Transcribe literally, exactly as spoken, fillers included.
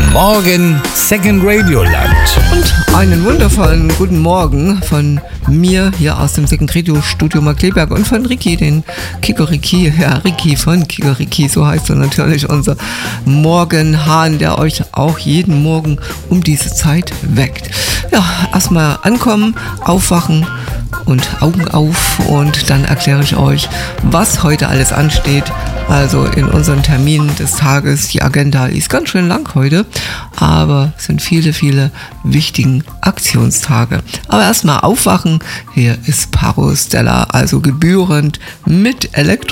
Morgen Second Radio Land. Und einen wundervollen guten Morgen von mir hier aus dem Second Radio Studio Markleberg und von Ricky, den Kikoriki, ja Ricky von Kikoriki, so heißt er natürlich, unser Morgenhahn, der euch auch jeden Morgen um diese Zeit weckt. Ja, erstmal ankommen, aufwachen und Augen auf und dann erkläre ich euch, was heute alles ansteht. Also in unseren Terminen des Tages, die Agenda ist ganz schön lang heute, aber es sind viele, viele wichtige Aktionstage. Aber erstmal aufwachen, hier ist Paro Stella, also gebührend mit Elektro.